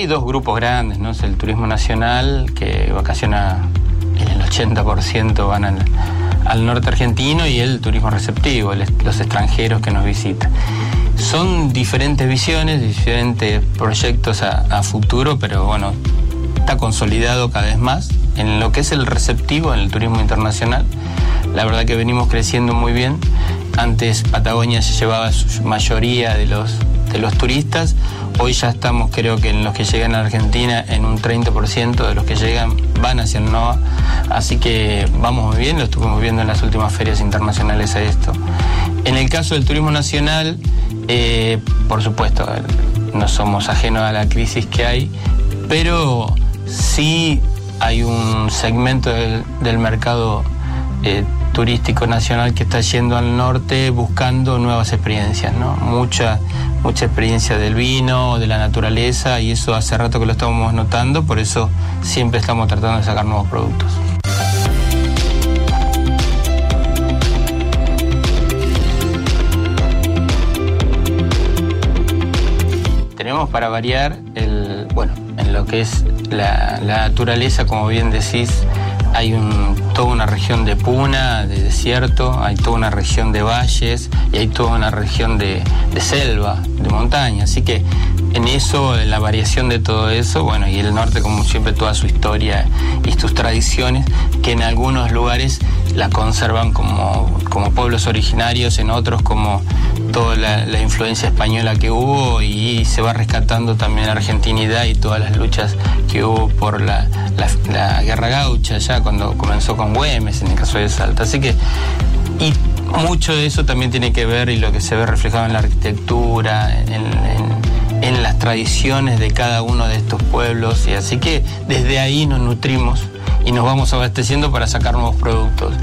hay dos grupos grandes, ¿no? Es el turismo nacional, que vacaciona el 80% van al norte argentino, y el turismo receptivo, los extranjeros que nos visitan. Son diferentes visiones, diferentes proyectos a futuro, pero bueno, está consolidado cada vez más. En lo que es el receptivo, en el turismo internacional, la verdad que venimos creciendo muy bien. Antes Patagonia se llevaba su mayoría de los turistas. Hoy ya estamos, creo que en los que llegan a Argentina, en un 30% de los que llegan van hacia el NOA. Así que vamos muy bien, lo estuvimos viendo en las últimas ferias internacionales a esto. En el caso del turismo nacional, por supuesto, no somos ajenos a la crisis que hay, pero sí hay un segmento del mercado turístico nacional que está yendo al norte buscando nuevas experiencias, ¿no? Mucha experiencia del vino, de la naturaleza, y eso hace rato que lo estamos notando, por eso siempre estamos tratando de sacar nuevos productos. Tenemos para variar en lo que es la naturaleza, como bien decís, hay toda una región de puna, de desierto, hay toda una región de valles y hay toda una región de selva, de montaña. Así que en eso, en la variación de todo eso, bueno, y el norte, como siempre, toda su historia y sus tradiciones, que en algunos lugares la conservan como pueblos originarios, en otros como toda la influencia española que hubo, y se va rescatando también la argentinidad y todas las luchas que hubo por la guerra gaucha, ya cuando comenzó con Güemes, en el caso de Salta. Así que, y mucho de eso también tiene que ver, y lo que se ve reflejado en la arquitectura, en las tradiciones de cada uno de estos pueblos, y así que desde ahí nos nutrimos y nos vamos abasteciendo para sacar nuevos productos.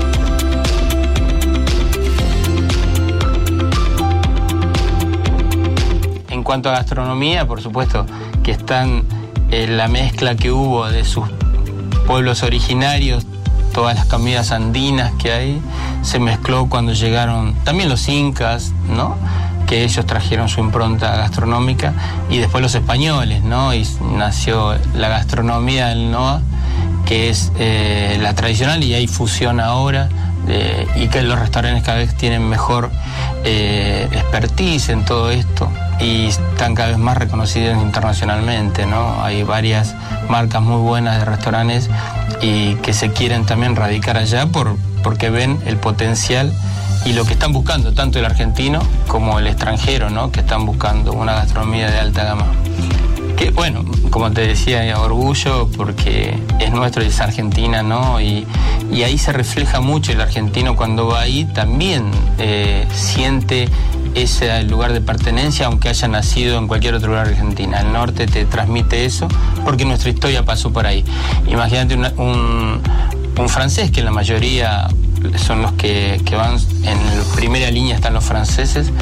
En cuanto a gastronomía, por supuesto que están la mezcla que hubo de sus pueblos originarios, todas las comidas andinas que hay, se mezcló cuando llegaron también los incas, ¿no? Que ellos trajeron su impronta gastronómica, y después los españoles, ¿no? Y nació la gastronomía del NOA, que es la tradicional, y hay fusión ahora, y que los restaurantes cada vez tienen mejor expertise en todo esto, y están cada vez más reconocidos internacionalmente, ¿no? Hay varias marcas muy buenas de restaurantes y que se quieren también radicar allá porque ven el potencial y lo que están buscando, tanto el argentino como el extranjero, ¿no? Que están buscando una gastronomía de alta gama. Que, bueno, como te decía, orgullo porque es nuestro y es Argentina, ¿no? Y ahí se refleja mucho. El argentino, cuando va ahí, también siente ese lugar de pertenencia, aunque haya nacido en cualquier otro lugar de Argentina. El norte te transmite eso porque nuestra historia pasó por ahí. Imagínate un francés, que la mayoría son los que van en primera línea, están los franceses,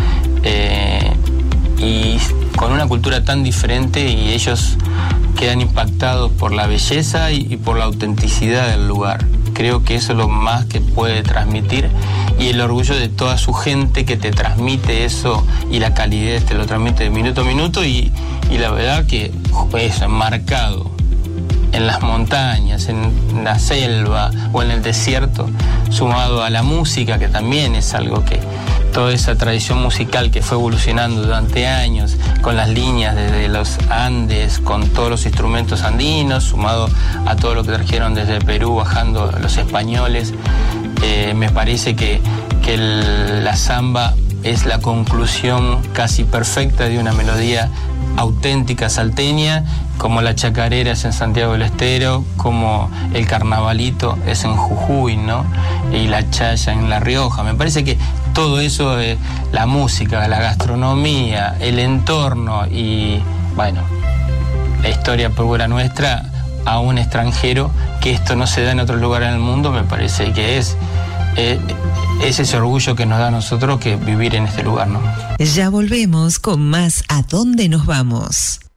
y con una cultura tan diferente, y ellos quedan impactados por la belleza y por la autenticidad del lugar. Creo que eso es lo más que puede transmitir, y el orgullo de toda su gente que te transmite eso, y la calidez te lo transmite de minuto a minuto, y la verdad que es marcado en las montañas, en la selva o en el desierto, sumado a la música, que también es algo que toda esa tradición musical que fue evolucionando durante años, con las líneas desde los Andes, con todos los instrumentos andinos, sumado a todo lo que trajeron desde Perú, bajando los españoles. Me parece que la samba es la conclusión casi perfecta de una melodía auténtica salteña, como la chacarera es en Santiago del Estero, como el carnavalito es en Jujuy, ¿no? Y la chaya en La Rioja. Me parece que todo eso, la música, la gastronomía, el entorno y, bueno, la historia pura nuestra a un extranjero, que esto no se da en otro lugar en el mundo, me parece que es ese orgullo que nos da a nosotros que vivir en este lugar, ¿no? Ya volvemos con más ¿A dónde nos vamos?